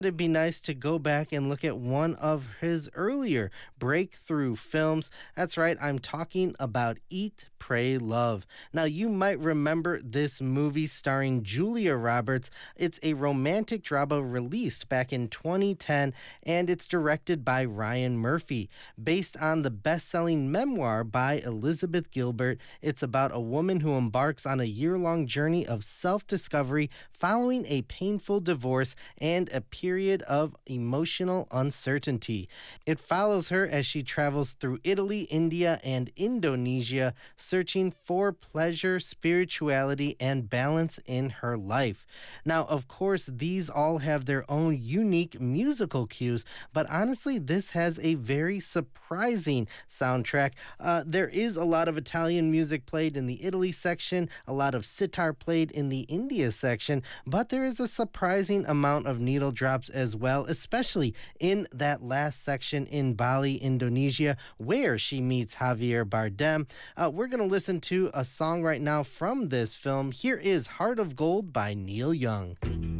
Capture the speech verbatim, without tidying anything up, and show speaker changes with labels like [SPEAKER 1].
[SPEAKER 1] It'd be nice to go back and look at one of his earlier breakthrough films. That's right, I'm talking about Eat, Pray, Love. Now, you might remember this movie starring Julia Roberts. It's a romantic drama released back in twenty ten, and it's directed by Ryan Murphy. Based on the best selling memoir by Elizabeth Gilbert, it's about a woman who embarks on a year long journey of self discovery following a painful divorce and a period of emotional uncertainty. It follows her as she travels through Italy, India, and Indonesia, searching for pleasure, spirituality, and balance in her life. Now, of course, these all have their own unique musical cues, but honestly, this has a very surprising soundtrack. Uh, there is a lot of Italian music played in the Italy section, a lot of sitar played in the India section, but there is a surprising amount of needle drops as well, especially in that last section in Bali, Indonesia, where she meets Javier Bardem. Uh, we're going to listen to a song right now from this film. Here is Heart of Gold by Neil Young.